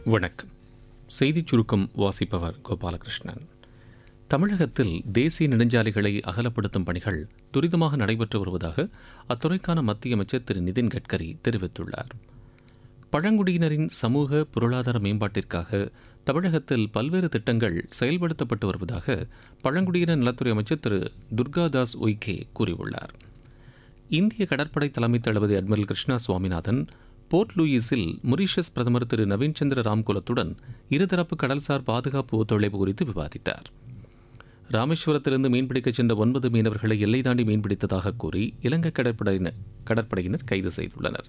வணக்கம். செய்திச் சுருக்கம் வாசிப்பவர் கோபாலகிருஷ்ணன். தமிழகத்தில் தேசிய நெடுஞ்சாலைகளை அகலப்படுத்தும் பணிகள் துரிதமாக நடைபெற்று வருவதாக அத்துறைக்கான மத்திய அமைச்சர் திரு நிதின் கட்கரி தெரிவித்துள்ளார். பழங்குடியினரின் சமூக பொருளாதார மேம்பாட்டிற்காக தமிழகத்தில் பல்வேறு திட்டங்கள் செயல்படுத்தப்பட்டு வருவதாக பழங்குடியினர் நலத்துறை அமைச்சர் திரு துர்காதாஸ் உய்கே கூறியுள்ளார். இந்திய கடற்படை தலைமை தளபதி admiral Krishna Swaminathan board லூயிஸில் Mauritius பிரதமர் திரு நவீன் சந்திர ராம்குலத்துடன் இருதரப்பு கடல்சார் பாதுகாப்பு ஒத்துழைப்பு குறித்து விவாதித்தார். ராமேஸ்வரத்திலிருந்து மீன்பிடிக்கச் சென்ற 9 மீனவர்களை எல்லை தாண்டி மீன்பிடித்ததாக கூறி இலங்கை கடற்படையினர் கைது செய்துள்ளனர்.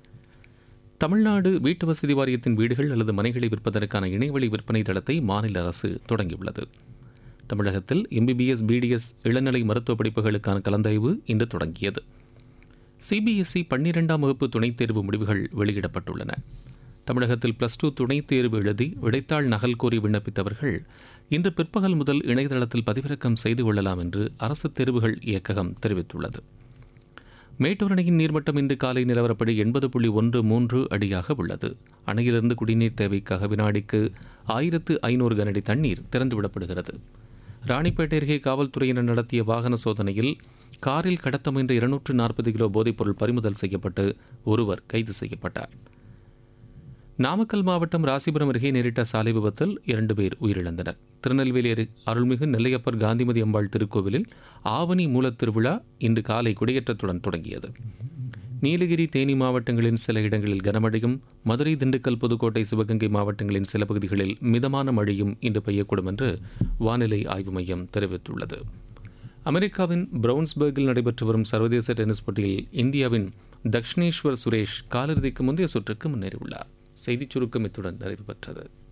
தமிழ்நாடு வீட்டு வசதி வாரியத்தின் வீடுகள் அல்லது மனைகளை விற்பதற்கான இணையவழி விற்பனை தளத்தை மாநில அரசு தொடங்கியுள்ளது. தமிழகத்தில் MBBS, BDS இளநிலை மருத்துவ படிப்புகளுக்கான கலந்தாய்வு இன்று தொடங்கியது. CBSE 12ஆம் வகுப்பு துணைத் தேர்வு முடிவுகள் வெளியிடப்பட்டுள்ளன. தமிழகத்தில் +2 துணைத் தேர்வு எழுதி விடைத்தாள் நகல் கோரி விண்ணப்பித்தவர்கள் இன்று பிற்பகல் முதல் இணையதளத்தில் பதிவிறக்கம் செய்து கொள்ளலாம் என்று அரசு தேர்வுகள் இயக்ககம் தெரிவித்துள்ளது. மேட்டூர் அணையின் நீர்மட்டம் இன்று காலை நிலவரப்படி 80.13 அடியாக உள்ளது. அணையிலிருந்து குடிநீர் தேவைக்காக வினாடிக்கு 1500 கனஅடி தண்ணீர் திறந்துவிடப்படுகிறது. ராணிப்பேட்டை அருகே காவல்துறையினர் நடத்திய வாகன சோதனையில் காரில் கடத்த முயன்ற 240 கிலோ போதைப்பொருள் பறிமுதல் செய்யப்பட்டு ஒருவர் கைது செய்யப்பட்டார். நாமக்கல் மாவட்டம் ராசிபுரம் அருகே நேரிட்ட சாலை விபத்தில் 2 பேர் உயிரிழந்தனர். திருநெல்வேலி அருள்மிகு நெல்லையப்பர் காந்திமதி அம்பாள் திருக்கோவிலில் ஆவணி மூலத் திருவிழா இன்று காலை கொடியேற்றத்துடன் தொடங்கியது. நீலகிரி, தேனி மாவட்டங்களின் சில இடங்களில் கனமழையும், மதுரை, திண்டுக்கல், புதுக்கோட்டை, சிவகங்கை மாவட்டங்களின் சில பகுதிகளில் மிதமான மழையும் இன்று பெய்யக்கூடும் என்று வானிலை ஆய்வு மையம் தெரிவித்துள்ளது. அமெரிக்காவின் பிரவுன்ஸ்பர்கில் நடைபெற்று வரும் சர்வதேச டென்னிஸ் போட்டியில் இந்தியாவின் தக்ஷினேஸ்வர் சுரேஷ் காலிறுதிக்கு முந்தைய சுற்றுக்கு முன்னேறியுள்ளார். செய்திச் சுருக்கம் இத்துடன் நிறைவு பெற்றது.